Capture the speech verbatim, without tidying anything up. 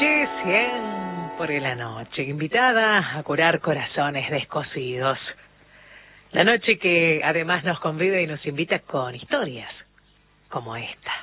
noche, siempre la noche, invitada a curar corazones descosidos. La noche que además nos convive y nos invita con historias como esta.